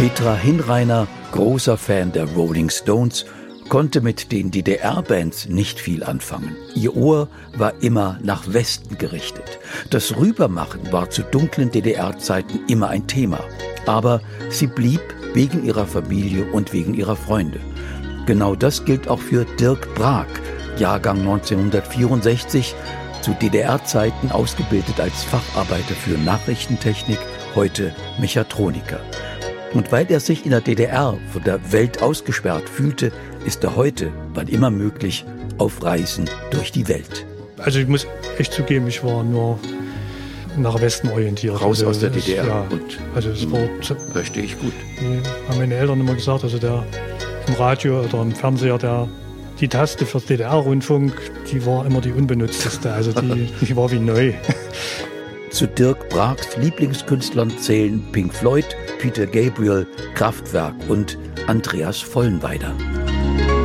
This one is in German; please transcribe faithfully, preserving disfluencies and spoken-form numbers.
Petra Hinreiner, großer Fan der Rolling Stones, konnte mit den D D R-Bands nicht viel anfangen. Ihr Ohr war immer nach Westen gerichtet. Das Rübermachen war zu dunklen D D R-Zeiten immer ein Thema. Aber sie blieb wegen ihrer Familie und wegen ihrer Freunde. Genau das gilt auch für Dirk Brag, Jahrgang neunzehnhundertvierundsechzig, zu D D R-Zeiten ausgebildet als Facharbeiter für Nachrichtentechnik, heute Mechatroniker. Und weil er sich in der D D R von der Welt ausgesperrt fühlte, ist er heute, wann immer möglich, auf Reisen durch die Welt. Also ich muss echt zugeben, ich war nur nach Westen orientiert. Raus also aus der D D R. Es, ja, und also es war, verstehe ich gut. Die haben meine Eltern immer gesagt, also der im Radio oder im Fernseher, der die Taste für D D R-Rundfunk, die war immer die unbenutzteste. Also die, die war wie neu. Zu Dirk Brags Lieblingskünstlern zählen Pink Floyd, Peter Gabriel, Kraftwerk und Andreas Vollenweider.